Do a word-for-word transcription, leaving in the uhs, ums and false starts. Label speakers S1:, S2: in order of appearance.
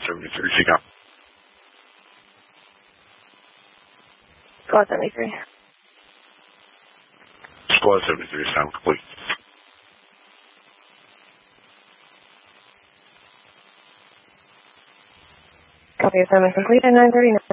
S1: seventy-three, she got.
S2: Squad seventy-three.
S1: Squad seventy-three, sound complete.
S2: Copy assignment complete at nine thirty-nine.